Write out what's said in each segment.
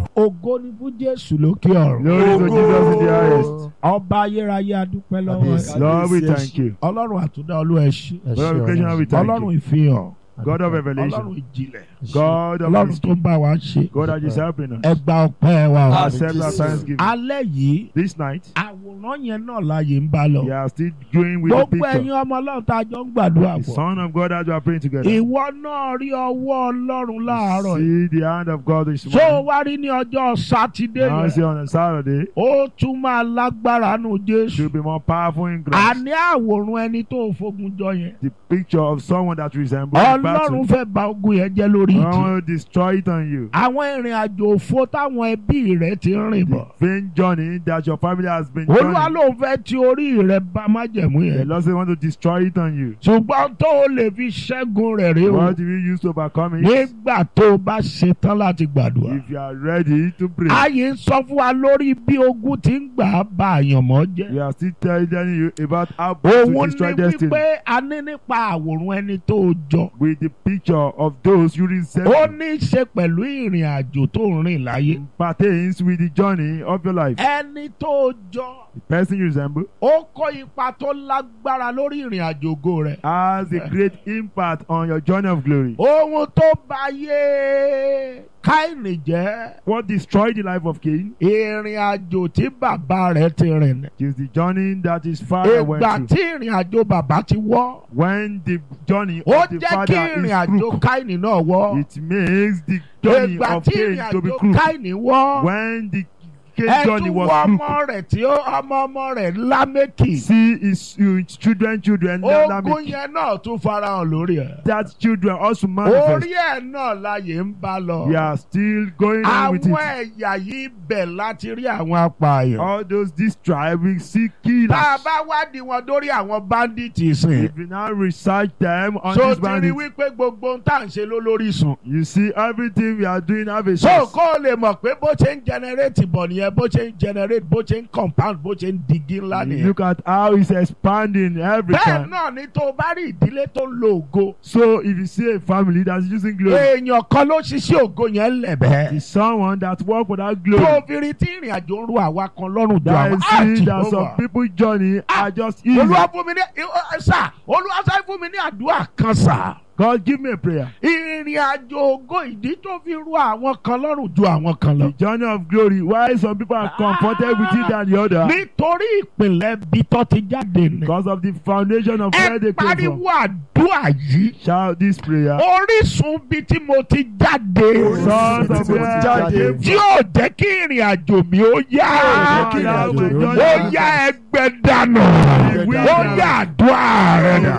Ògo ni fún Jésù lókè ọ̀run. Glory to Jesus in the highest. Ọba ayérayé adúpẹ́ lọ́wọ́ ẹ̀. Lord, we thank you. Ọlọ́run àtúndá olúwa ẹ ṣé. Lord of creation, we thank Ọlọ́run you. ìfihàn. God of Ọlọ́run revelation. ìjìnlẹ̀. God of Ọlọ́run tó mystery. ń bá wa ṣe. God that is helping us. Ẹ gba ọpẹ́ wa o. Accept our thanksgiving. Alẹ́ yìí, This night, àwòrán yẹn náà láàyè ń bá lọ. we are still going with the Gbogbo ẹ̀yin picture. ọmọ Ọlọ́run tá a jọ ń gbàdúrà The pọ̀. Son of God as we are praying together. Ìwọ náà rí ọwọ́ Ọlọ́run láàárọ̀ yìí. See the hand of God this Tó o morning. wá rí ní ọjọ́ Sátidé Now see yẹn, on a Saturday, ó tún máa lágbára nù Jésù. should be more powerful in grace. Àní àwòrán ẹni tó o fogun jọ yẹn. The picture of someone that resembles the Ọlọ́run battle. fẹ́ bà ogun yẹn jẹ́ lórí I ìtì. want to destroy it on you. Àwọn ìrìn àjò òfo táwọn ẹbí rẹ̀ ti ń rìn The bọ̀. vain journey that your family has been Olúwa journeying. ló fẹ́ ti orí rẹ̀ bá májẹ̀mú The yẹn. Lord says want to destroy it on you. Ṣùgbọ́n tó o lè fi ṣẹ́gun rẹ̀ rí o. What do you use to overcome it? Nígbà tó o bá ṣetán láti gbàdúrà. If you are ready to pray. Ayé ń sọ fún wa lórí bí ogun ti ń gbà á ba àyànmọ́ jẹ́. We are still telling you about how to Òun destroy ni destiny. wípé a ní nípa àwòrán ẹni tó o jọ. With the picture of those you Ó resemble. ní í ṣe pẹ̀lú ìrìn àjò tó ń rìn láyé. Pertains with the journey of your life. Ẹni tó o jọ. The person you resemble Ó kó ipa tó lágbára lórí ìrìn àjò ògo rẹ̀. has a great impact on your journey of glory. Ohun tó bà yé Káínì jẹ́ What destroyed the life of Cain ìrìn àjò tí bàbá rẹ̀ ti rìn. is the journey that his father went Ìgbà through. tí ìrìn àjò bàbá ti wọ́, When the journey ó of the jẹ́ kí father ìrìn is àjò crooked, Káínì náà wọ́. it makes the journey Ìgbà of tí Cain ìrìn to be àjò crooked. Káínì wọ́, When the Cain journey ẹtú was wọ́ crooked, ọmọ rẹ̀ tí ọmọ rẹ̀ Lámékì. see his children, Ogun Lamech, yẹn náà tún farahàn lórí ẹ̀. that children also manifest. Orí ẹ̀ náà láyé ń bá lọ. We are still going on with Àwọn it. ẹ̀yà yìí bẹ̀ láti rí àwọn apààyàn. All this tribe, we see Tá a killers. bá wádìí wọn dórí àwọn bandits sìn. If you now research them on So this ti rí bandit, wípé gbogbo ohun tá à ń ṣe ló lórí sùn. you see everything we are doing have a So source. kó o lè mọ̀ pé bó ṣe ń generate bọ̀ nìyẹn, bó ṣe ń generate, bó ṣe ń compound, bó ṣe ń digi ńlá nìyẹn. Look at how it's expanding every Bẹ́ẹ̀ time. náà ni tó o bá rí ìdílé tó ń lo ògo. So if you see a family that's using glory, Èèyàn kan ló ṣiṣẹ́ ògo yẹn lẹ̀bẹ̀. it's someone that work for that Tó glory. o fi rí tí ìrìn àjò ń ru àwa kan lọ́rùn ju That àwọn is see that Jehovah. some people journey are just easy. Olúwa fún mi ní sà, Olúwa sáré fún mi ní àdúrà kan sà. God give me a prayer. Ìrìn àjò ògo ìdí tó fi ru àwọn kan lọ́rùn ju àwọn kan lọ. The journey of glory. Why some people are comforted with it than the other? Nítorí ìpìlẹ̀ bí tó ti jáde ni. Because of the foundation of where Ẹ they came from. pariwo àdúrà yìí. Shout this prayer. Orísun bí tí mo ti jáde. Sons of where I came Tí yóò jẹ́ kí ìrìn àjò mi ó yá. Ó yá ẹgbẹ́ dànù. Ó yá àdúrà rẹ̀ dà.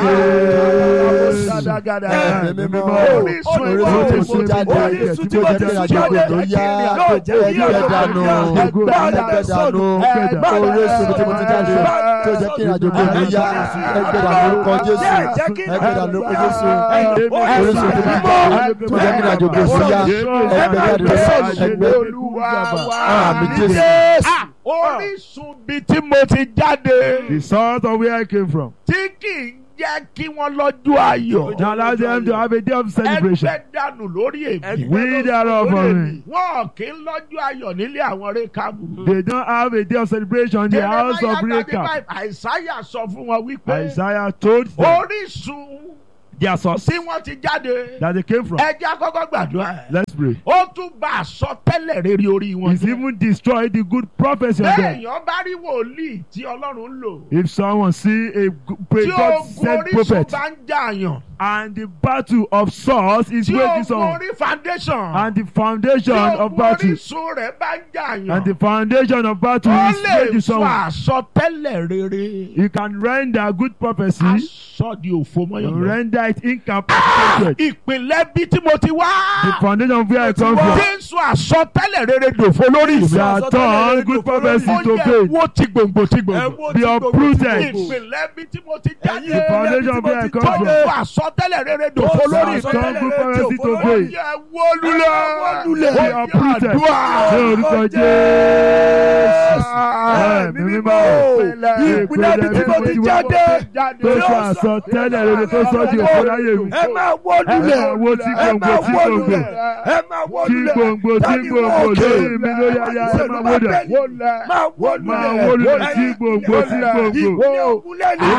Orísun tí mo ti jáde, orísun tí mo ti jáde, tó yá ẹgbẹ́ dànù, ẹgbẹ́ dànù, orísun tí mo ti jáde, tó jẹ́ kí ìrìnàjò kò ní yá, ẹgbẹ́ dànù lórúkọ Jésù, ẹgbẹ́ dànù lórúkọ Jésù, orísun tí mo ti jáde, tó jẹ́ kí ìrìnàjò kò sí yá, ẹgbẹ́ dànù ẹgbẹ́ àmì Jésù. Orísun bí tí mo ti jáde. The sons of where I came from. Tí kì í jẹ́ kí wọ́n lọ́jọ́ ayọ̀. Now allow them to have a day of celebration. Ẹgbẹ́ dànù lórí èmi. We thereof for me. Wọ́n kì í lọ́jọ́ ayọ̀ nílé àwọn rékàbù. They don't have a day of celebration in the house of Rechab. Àìsáyà sọ fún wọn wípé Isaiah told them orísun their source tí wọ́n ti jáde. that they came from. Ẹ jẹ́ àkọ́kọ́ gbàdúrà. Let's pray. Ó tún bá àsọtẹ́lẹ̀ rere orí wọn It's jẹ́. even destroyed the good prophecy of them. Béèyàn bá rí wòlíì tí Ọlọ́run ń lò. If someone see a Tí God ogun sent orísun prophet bá ń jàyàn. and the battle of source is Tí waging ogun someone orí foundation. and the foundation Tí of ogun battle orísun rẹ̀ bá ń jàyàn. and the foundation of battle Ó is lè waging sọ someone. àsọtẹ́lẹ̀ rere. You can render good prophecy, Aṣọ di òfo mọ́yàn lọ. render it incapacitated. Ìpínlẹ̀ bí tí mo ti The wá. foundation of where I come from. Tí ń sọ àsọtẹ́lẹ̀ rere dòfo lórí They ìfẹ́. are turned good prophecy Ó to yẹ faith. wo ti gbòǹgbò ti gbòǹgbò. Be uprooted. Ìpínlẹ̀ bí tí mo ti jáde. The foundation of where I come Tó ń from. sọ àsọtẹ́lẹ̀ rere dòfo They lórí are ìfẹ́. turned good prophecy to Ó faith. yẹ wó lulẹ̀. Be uprooted. Ní orúkọ Jésù. Ẹ̀mí mímọ́. Ìpínlẹ̀ bí tí mo ti jáde. Tó sọ àsọtẹ́lẹ̀ rere tó sọ di òfò. láyé mi. ẹ máa wó Ẹ lulẹ̀. máa wó tí ẹ máa gbòǹgbò tí wó gbòǹgbò. lulẹ̀. ẹ máa wó Tí lulẹ̀. gbòǹgbò tí gbòǹgbò lórí mi ló yáyá ẹ máa wó dà. máa wó lulẹ̀. Máa wó lulẹ̀ tí gbòǹgbò tí gbòǹgbò. ìwé ògúnlẹ̀ ni.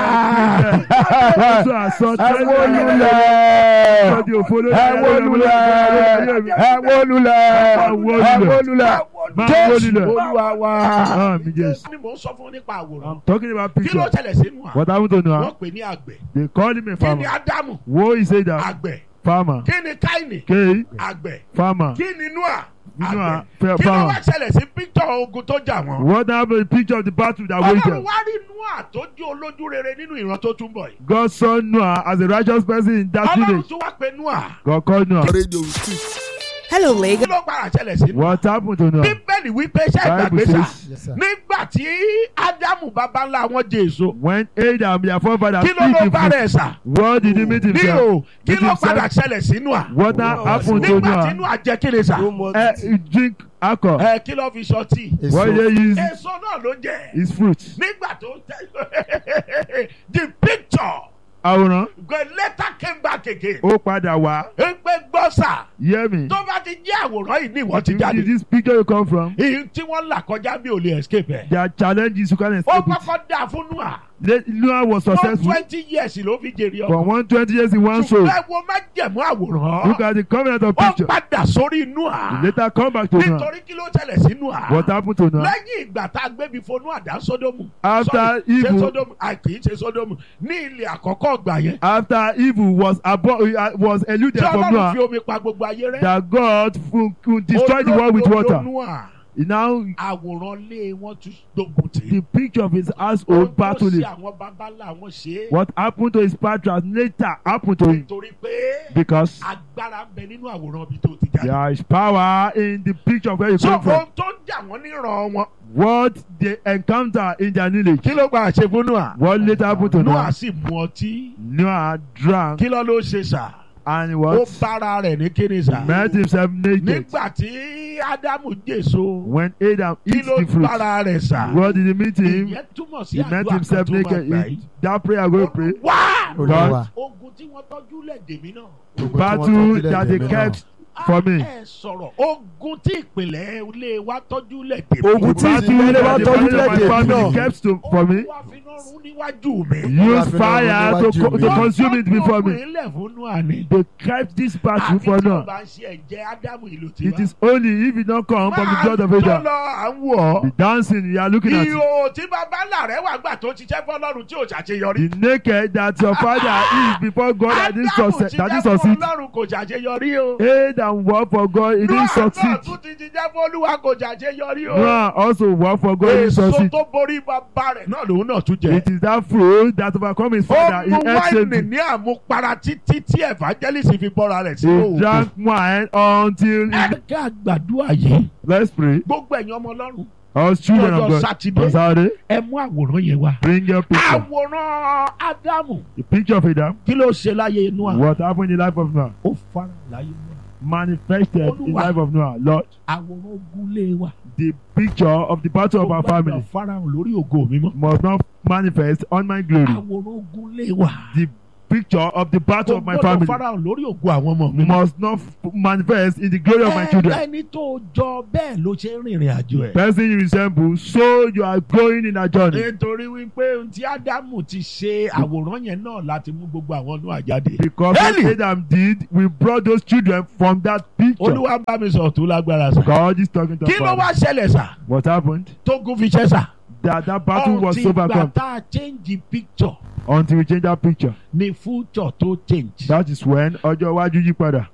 Ọ̀sán àsọtẹ́lẹ̀. Ẹ wó lulẹ̀. Sọ́dí òfo lórí Ẹ wó lulẹ̀. Ẹ wó lulẹ̀. Ẹ wó lulẹ̀. Máa wó lulẹ̀. Olúwa wa. Ah, mi Jésù. ni mò ń sọ fún nípa àwòrán. I'm talking about kí ló picture. ṣẹlẹ̀ sínú à? What happened to Noah? wọ́n pè ní àgbẹ̀. They called him a kí ni farmer. Ádámù? Wo he said that àgbẹ̀. farmer. kí ni Káínì? K àgbẹ̀. farmer. kí ni Nóà? Noah àgbẹ̀. kí ló farmer. wá ṣẹlẹ̀ sí píktọ̀ ogun tó jà wọ́n? What happened? Picture of the battle that Ọlọ́run waited. wá rí Nóà tó jẹ́ olójú rere nínú ìran tó túnbọ̀ yìí. God saw Noah as a righteous person in that Ọlọ́run village. tún wá pe Nóà. God called Noah. Hello, Lagos. kí ló gbára ṣẹlẹ̀ sí Nóà? What happened to Noah? Bíbélì wípé ṣé Bible ìgbàgbé sà? says Yes, sir. nígbà tí Ádámù bàbá ńlá wọn jẹ èso. when Adam, their forefathers, kí ló ló eat the bá fruit, rẹ̀ sà? what did he meet ní himself? o kí Meet ló padà himself? ṣẹlẹ̀ sí Nóà? What happened to nígbà tí Noah? Nóà jẹ kí ni sà? He drink alcohol. kí ló fi ṣọtí? What did they use? èso náà ló jẹ. His fruit. nígbà tó tẹ the picture Àwòrán. the letter came back again. Ó padà wá. ń pẹ́ gbọ́ sà Hear me. tó bá ti jẹ́ àwòrán yìí ní ìwọ́n ti Where jáde. did this picture you come from? èyí tí wọ́n là kọjá bí ò lè escape ẹ̀. There are challenges you can't ó escape it. kọ́kọ́ dà fún Nóà. Noah was for successful 20 years ló fi jèrè for ọkọ. 120 years in one soul. ṣùgbọ́n ẹ wo májẹ̀mú àwòrán. Look at the covenant of ó picture. padà sórí Nóà. Later come back to Noah. nítorí kí ló ṣẹlẹ̀ sí Nóà. What happened to Noah? lẹ́yìn ìgbà tá a gbé bí fo Nóà dá Sódómù. After Sorry, ṣé evil- Sódómù kì í ṣe Sódómù ní ilé àkọ́kọ́ ọgbà yẹn. After evil was eluded tí from Ọlọ́run fi Noah, omi pa gbogbo ayé rẹ́. that God could destroy the world with water. Nóà Now àwòrán lé wọn tún gbógun tì. the picture of his Ohun household tó battling. ṣe àwọn babalá wọn ṣe é. What happened to his patriarchs later happened to him nítorí pé because agbára ń bẹ nínú àwòrán ibi tó ti jáde. there is power in the picture of where you so come from. ohun tó ń jà wọ́n níran wọn. What they encounter in their village. kí ló gba àṣẹ fún Nóà? What later happened to Nóà Noah? sì mu ọtí. Noah drank kí ló ló ṣe sà? and ó what? bára rẹ̀ ní kíni sà? Met himself naked. nígbà tí Ádámù jèso When Adam kí eats ló the fruit, bára rẹ̀ sà? what did he meet him? ìyẹn túmọ̀ sí He met àdúrà kan himself tó máa naked. gbà yìí. That prayer going to pray. wá Olúwa. ogun tí wọ́n tọ́jú lẹ̀ dèmí náà. Battle that they kept for me. ẹ sọ̀rọ̀ ogun tí ìpìlẹ̀ ilé wa tọ́jú lẹ̀ dèmí. Ogun tí Battle ìdílé wa that the tọ́jú family of my lẹ́dẹ̀ẹ́ family náà. kept for me. Olúwa fi iná run níwájú mi. Use fire to consume it before me. Wọ́n ilẹ̀ fún Nóà ni. They kept this battle àfi for tí o Noah. bá ń ṣe ẹ̀jẹ̀ Ádámù ìlú tiwa. It is only if it don't come from the blood of máa tó Adam. lọ à ń wọ̀ ọ́. The dancing you are looking at. Ihò tí bàbá ńlá rẹ̀ wà gbà tó ṣiṣẹ́ fọlọ́run tí ò ṣàṣeyọrí. The naked that your father is before God that didn't Ádámù succeed. That ṣiṣẹ́ didn't succeed. fọlọ́run kò ṣàṣeyọrí o. Aid and work for God, it didn't Nóà náà succeed. tún ti ṣiṣẹ́ fọlúwa kò ṣàṣeyọrí o. Noah also work for God, it didn't Èso succeed. tó borí bàbá rẹ̀ náà lòun náà tún jẹ. It is that fruit that overcome his Ó father. He mu ate wáìnì safety. ní àmupara títí tí evangelist fi bọ́ra rẹ̀ sí He òògùn. drank wine until he... Ẹ ká gbàdúrà yìí. Let's pray. Gbogbo ẹ̀yin ọmọ Ọlọ́run. Us children of Lọ́jọ́ God. Sátidé. On Saturday, Ẹ mú àwòrán yẹn wá. bring your picture. Àwòrán Ádámù. The picture of Adam. Kí ló ṣe láyé Nóà? What happened in the life of Noah? Ó fara láyé Nóà. Manifested in the Olúwa. life of Noah. Lord, Àwòrán ogun lé wa. the picture of the battle of Ó our gbọ́dọ̀ family farahàn lórí ògo mi mọ́. must not manifest on my glory. Àwòrán ogun lé wa. The picture of the battle Ó of my gbọ́dọ̀ family farahàn lórí ògo àwọn ọmọ mi mọ́. must not manifest in the glory of my children. Ẹni tó jọ bẹ́ẹ̀ ló ṣe ń rìnrìn àjò ẹ̀. Person you resemble, so you are going in that journey. Nítorí wípé ohun tí Ádámù ti ṣe àwòrán yẹn náà láti mú gbogbo àwọn Nóà jáde. Because what Eli! Adam did, we brought those children from that picture. Olúwa bá mi sọ̀rọ̀ tó lágbára sà. God is talking to Kí ló us. wá ṣẹlẹ̀ sà? What happened? Tógun fi ṣẹ́ sà. That battle was Until ìgbà overcome tá a change the picture until we change that picture. ni future tó change. That is when ọjọ́ iwájú yí padà.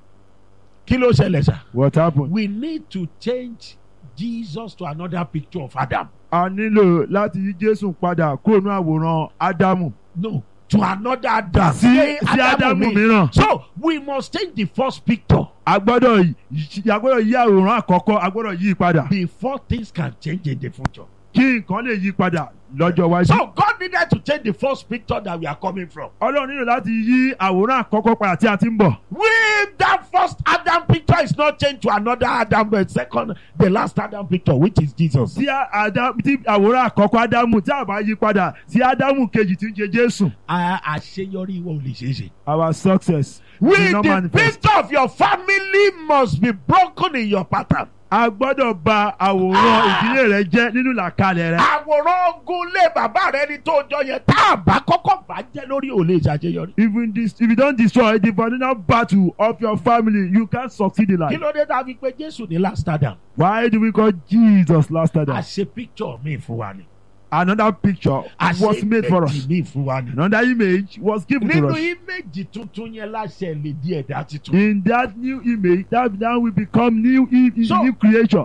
Kí ló ṣẹlẹ̀ sà? What happened? We need to change Jesus to another picture of Adam. A nílò láti yí Jésù padà kúrò ní àwòrán Ádámù No, to another Adam. sí Ádámù mi. mìíràn. So we must change the first picture A gbọ́dọ̀ yí àwòrán àkọ́kọ́, a gbọ́dọ̀ yí padà. before things can change in the future. Kí nǹkan lè yí padà lọ́jọ́ iwájú. So God needed to change the first picture that we are coming from. Ọlọ́run nílò láti yí àwòrán àkọ́kọ́ padà tí a ti ń bọ̀. If that first Adam picture is not changed to another Adam, but the last Adam picture, which is Jesus. Tí àwòrán àkọ́kọ́ Ádámù tí a bá yí padà sí Ádámù kejì tí ń ṣe Jésù. Àṣeyọrí ìwọ ò lè ṣeé ṣe. Our success With will not the manifest. picture of your family must be broken in your pattern. A gbọ́dọ̀ bà àwòrán ìdílé rẹ jẹ́ nínú làkàlẹ̀ rẹ. Àwòrán ogun lé bàbá rẹ ní tó jọ yẹn tá a bá kọ́kọ́ bá jẹ́ lórí ò lè ṣàṣeyọrí. If you don't destroy the foundational battle of your family, you can't succeed in Kí life. ló dé tá a fi pé Jésù ní last Adam? Why do we call Jesus last Adam? Àṣe picture mi fún wa ni. Another picture was made for us. Àṣe mi fún wa ni. Another image was given to Nínú us. íméjì tuntun yẹn láṣẹ lè di ẹ̀dá tuntun. In that new image, that now we become new So- new creation.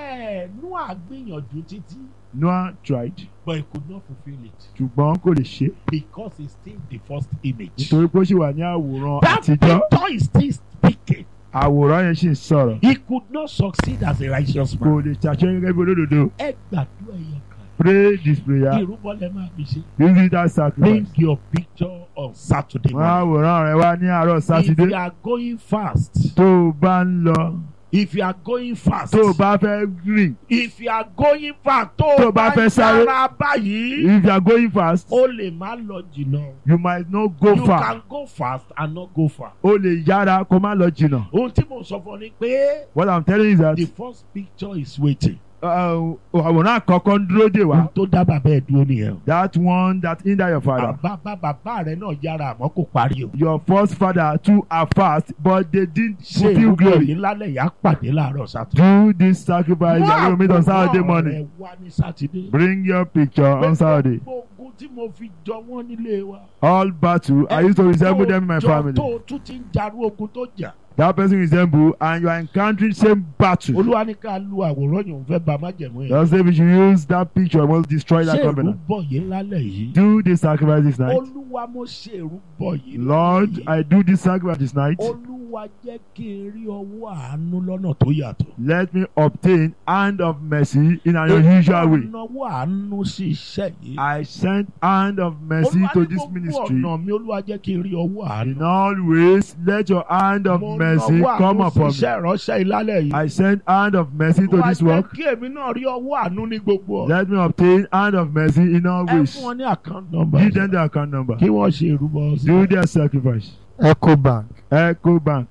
Noah gbìyànjú títí, Noah tried, but he could not fulfil it ṣùgbọ́n kò lè ṣe because he's still the first image. nítorí pé ó ṣì wà ní àwòrán That àtijọ́. picture is still speaking. Àwòrán yẹn ṣì ń sọ̀rọ̀. He could not succeed as a righteous Kò man. lè ṣàṣeyọrí gẹ́gẹ́ bí olódodo. Ẹ gbàdúrà ẹyọ kan. Pray this prayer. Ìrúbọ lẹ máa fi ṣe. Use it as Bring sacrifice. your picture on Saturday Wọ́n morning. àwòrán rẹ wá ní àárọ̀ If Sátidé. you are going fast, Tó o bá ń lọ, if you are going fast, tó o bá fẹ́ rìn, if you are going fast, tó Tó o o bá bá fẹ́ sáré. yára báyìí, if you are going fast, o lè má lọ jìnnà. you might not go You far. can go fast and not go far. O lè yára kó má lọ jìnnà. Ohun tí mo sọ fún ọ ni pé What I'm telling you is that the first picture is waiting. àwòrán àkọ́kọ́ ń dúró dè wá. Ohun tó dá bàbá ẹ̀ dúró nìyẹn. That one that hinder your father. Bàbá rẹ̀ náà yára àmọ́ kò parí o. Your first father too are fast, but they didn't Ṣé fulfill ìrúbọ glory. yìí lálẹ́ yà á pàdé láàárọ̀ Sátidé? Do this sacrifice. You are going to meet on Saturday morning. Rẹ̀ wá ní Sátidé. Bring your picture on Saturday. Gbogbo ogun tí mo fi jọ wọ́n nílé wa. All battle, I used to resemble them in my Tó family. o tún ti ń jarú ogun tó jà. That person resemble, and you are encountering same battle. Olúwa ní ká lu àwòrán yòó fẹ́ ba májẹ̀mú yẹn. Just say we should use that picture, we must destroy that Ṣé covenant. ìrúbọ yìí lálẹ́ yìí? Do this sacrifice this night. Olúwa mo ṣe ìrúbọ yìí. Lord, lálẹ́ yìí. I do this sacrifice this night. Olúwa jẹ́ kí n rí ọwọ́ àánú lọ́nà tó yàtọ̀. Let me obtain hand of mercy in an unusual way. Ọwọ́ àánú sí iṣẹ́ yìí. I send hand of mercy Olúwa to ní this gbogbo ministry. ọ̀nà mi Olúwa jẹ́ kí n rí ọwọ́ àánú. In all ways, let your hand of Mo mercy nawọ́ come àánú sí upon me. iṣẹ́ ìránṣẹ́ ìlálẹ̀ yìí. I send hand of mercy to Olúwa this jẹ́ work. kí èmi náà rí ọwọ́ àánú ní gbogbo ọ̀nà. Let me obtain hand of mercy in all Ẹ ways. fún wọn ní account number. Give them the account number. Kí wọ́n ṣe ìrúbọ sí. Do their sacrifice. Ecobank Ecobank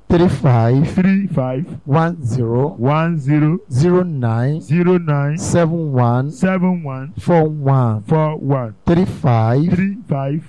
35 35 10 10 09 09 71 71 41 41 35 35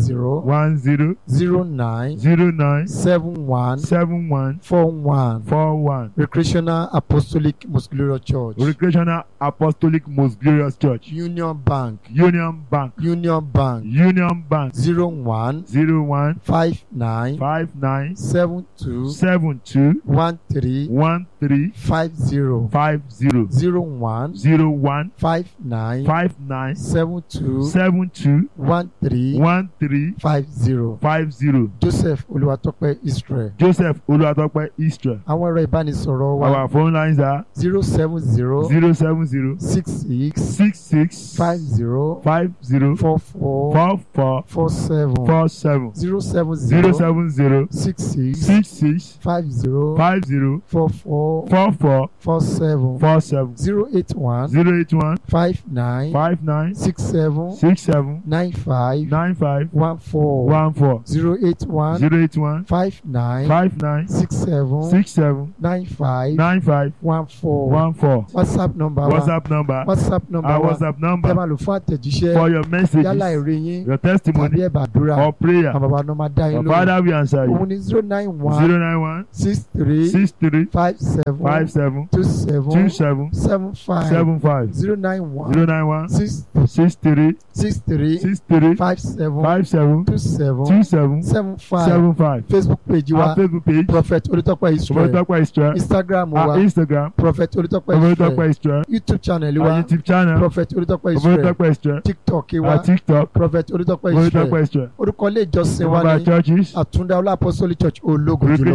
10 10 09 09 71 71 41 41. Recreational Apostolic Most Glorious Church Recreational Apostolic Most Glorious Church. Union Bank Union Bank. Union Bank Union Bank. 01 01 59 59 72 72 13 13 50 50 01 01 59 59 72 72 13 13 50 50. Joseph Olúwatópẹ́ Israel. Joseph Olúwatópẹ́ Israel. Àwọn ẹ̀rọ ìbánisọ̀rọ̀ wa Our phone lines are 070 070 66 66 50 50 44 44 47 47 070 070 66 66 50 50 44 44 47 47 081 081 59 59 67 67 95 95 14 14 081 081 59 59 67 67 95 95 14 14. WhatsApp number wa WhatsApp number. WhatsApp number Our wa WhatsApp tẹ́ number máa lò fún àtẹ̀jíṣẹ́ for your messages, yálà èrè yín your tàbí testimony ẹ̀bàdúrà or prayer. àwọn bàbá náà máa dá yín Your lóhùn. Father will answer you. Òun ni 091 091 63 63 57 57 27 27 75 75 091 091 63 63 63 63 57 57 27 27 75 75. Facebook page wa Our Facebook page, Prophet Olútópẹ́ Israel. Olútópẹ́ Israel. Instagram wa Our Instagram, Prophet Olútópẹ́ Israel. Olútópẹ́ Israel. YouTube channel Our wa YouTube channel, Prophet Olútópẹ́ Israel. Olútópẹ́ Israel. TikTok Our wa TikTok, Prophet Olútópẹ́ Olútópẹ́ Israel. Israel. Orúkọ ilé ìjọsìn Some wa of our ní churches, Àtúndá Ọlá Apostolic Church Ológun jùlọ.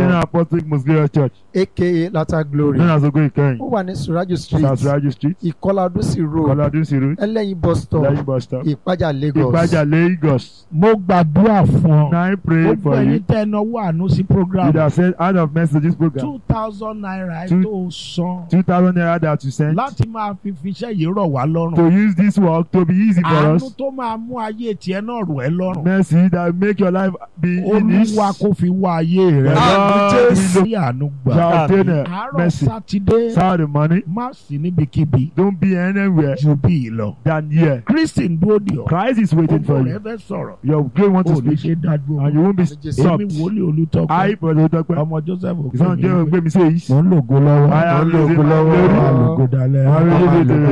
Nínú Apostolic Most Glorious Church. aka Latter Glory. Nínú àsogó ìkẹyìn. Ó wà ní Suraju Street. Sàṣùrájú Street. Ìkọládúsì Road. Kọ́ládúnsì Road. Ẹlẹ́yin bus stop. Lẹ́yìn bus stop. Ìpájà Lagos. Ìpájà Lagos. mo gbàdúrà fún ọ. Now I pray gbogbo for ẹ̀yin you. tẹ́ ẹ náwó àánú sí program. You that send out of message this program. 2,000 naira Two- tó san 2,000 naira that you send. láti máa fi fiṣẹ́ yìí rọ̀ wá lọ́rùn. To use this work to be easy for àánú us. tó máa mú ayé tiẹ̀ náà rọ̀ ẹ́ lọ́rùn. Mercy that make your life be in ease. Olúwa kó fi wá ayé rẹ. Lord, sí àánú gbà. shall obtain àárọ̀ mercy. sátidé Saturday morning. má sí níbikíbi Don't be anywhere ju bí ìlọ. than here. Kristi ń dúró dì ọ́. Christ is waiting gbogbo for rẹ you. fẹ́ sọ̀rọ̀. Your great want to o lè speak. ṣe dádúró. And you won't be Èmi stopped. èmi wòlíì Olútọ́pẹ́. I, Brother Otope. ọmọ Joseph Ìsọ̀n jẹ́ ògbé mi sí èyí. mo ń lògo lọ́wọ́. I am lògo losing my lọ́wọ́. glory. Àlùkò dalẹ̀. I am losing my glory.